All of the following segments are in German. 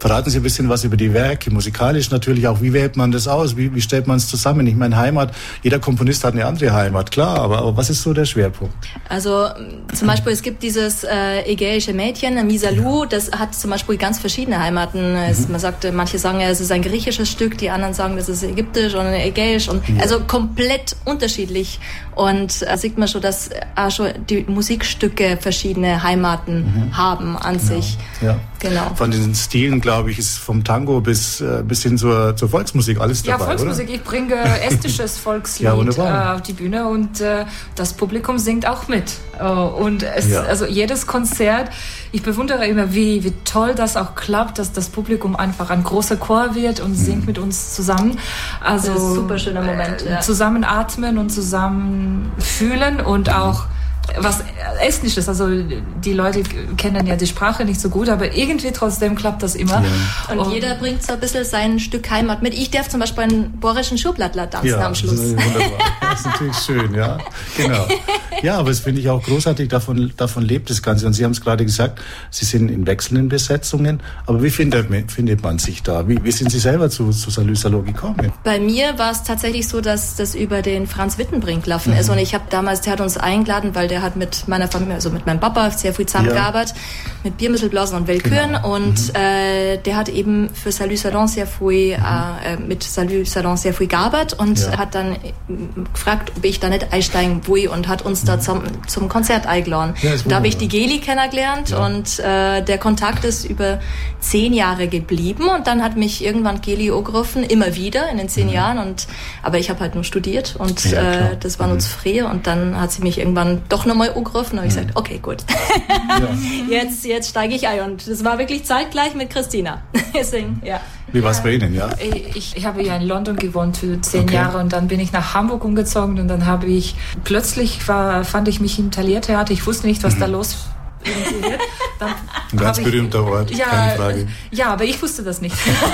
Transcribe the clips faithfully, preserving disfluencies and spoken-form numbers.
Verraten Sie ein bisschen was über die Werke, musikalisch natürlich auch. Wie wählt man das aus? Wie, wie stellt man es zusammen? Ich meine, Heimat, jeder Komponist hat eine andere Heimat, klar, aber, aber was ist so der Schwerpunkt? Also zum Beispiel, es gibt dieses äh, ägäische Mädchen, Misalou, ja. Das hat zum Beispiel ganz verschiedene Heimaten. Mhm. Es, man sagt, manche sagen, es ist ein griechisches Stück, die anderen sagen, das ist ägyptisch und ägäisch. Und, ja. Also komplett unterschiedlich. Und da äh, sieht man schon, dass äh, schon die Musikstücke verschiedene Heimaten mhm. haben an genau. sich. Ja. Genau. Von den Stilen, glaube ich, ist vom Tango bis, äh, bis hin zur, zur Volksmusik alles dabei, Ja, Volksmusik. Oder? Ich bringe estisches Volkslied ja, äh, auf die Bühne und äh, das Publikum singt auch mit. Uh, und es, ja. also jedes Konzert, ich bewundere immer, wie, wie toll das auch klappt, dass das Publikum einfach ein großer Chor wird und mhm. singt mit uns zusammen. Also das ist ein super schöner Moment. Äh, ja. Zusammen atmen und zusammen fühlen und mhm. auch was Estnisches, also die Leute kennen ja die Sprache nicht so gut, aber irgendwie trotzdem klappt das immer. Ja. Und, und jeder bringt so ein bisschen sein Stück Heimat mit. Ich darf zum Beispiel einen bohrischen Schuhblattler tanzen ja, am Schluss. Das ist wunderbar. Das ist natürlich schön, ja. Genau. Ja, aber das finde ich auch großartig, davon, davon lebt das Ganze. Und Sie haben es gerade gesagt, Sie sind in wechselnden Besetzungen, aber wie findet, findet man sich da? Wie, wie sind Sie selber zu, zu Salü Salom gekommen? Bei mir war es tatsächlich so, dass das über den Franz Wittenbrink gelaufen mhm. ist und ich habe damals, der hat uns eingeladen, weil der hat mit meiner Familie, also mit meinem Papa sehr viel zusammengearbeitet, ja. mit Biermittelblasen und Willküren genau. und mhm. äh, der hat eben für Salü Salom sehr viel, mhm. äh, mit Salü Salom sehr viel gearbeitet und ja. hat dann gefragt, ob ich da nicht einsteigen will und hat uns mhm. da zum, zum Konzert eingeladen. Ja, da habe ich die Geli kennengelernt ja. und äh, der Kontakt ist über zehn Jahre geblieben und dann hat mich irgendwann Geli angerufen, immer wieder in den zehn mhm. Jahren und aber ich habe halt nur studiert und ja, äh, das war mhm. nur zu früh und dann hat sie mich irgendwann doch nochmal angerufen und ich gesagt, okay, gut. Ja. jetzt, jetzt steige ich ein. Und das war wirklich zeitgleich mit Christina. Deswegen, ja. Wie war es bei Ihnen, ja? Ich, ich habe ja in London gewohnt für zehn okay. Jahre und dann bin ich nach Hamburg umgezogen und dann habe ich, plötzlich war, fand ich mich im Taliertheater. Ich wusste nicht, was mhm. da los wird. Dann Ein ganz berühmter ich, Ort, ja, keine Frage. Ja, aber ich wusste das nicht.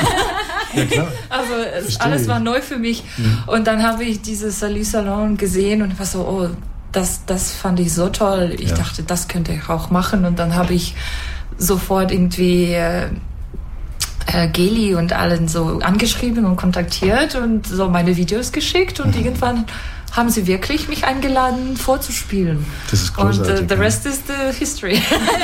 Ja, klar. Also es, alles war neu für mich. Mhm. Und dann habe ich dieses Salü Salom gesehen und war so, oh, Das, das fand ich so toll. Ich ja. dachte, das könnte ich auch machen. Und dann habe ich sofort irgendwie äh, äh, Geli und allen so angeschrieben und kontaktiert und so meine Videos geschickt. Und mhm. irgendwann haben sie wirklich mich eingeladen, vorzuspielen. Das ist großartig. Und uh, the rest is the history.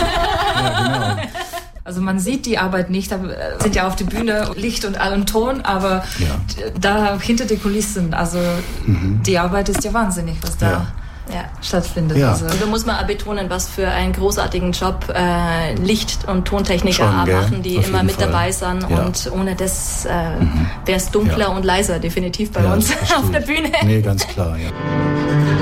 Ja, genau. Also man sieht die Arbeit nicht, aber sind ja auf der Bühne Licht und allem Ton, aber ja. da hinter den Kulissen, also mhm. die Arbeit ist ja wahnsinnig, was da... Ja. Ja, stattfindet. Ja. Also. Da muss man auch betonen, was für einen großartigen Job äh, Licht- und Tontechniker Schon, machen, die Auf immer mit Fall. dabei sind. Ja. Und ohne das äh, mhm. wäre es dunkler ja. und leiser, definitiv bei ja, uns auf der Bühne. Nee, ganz klar, ja.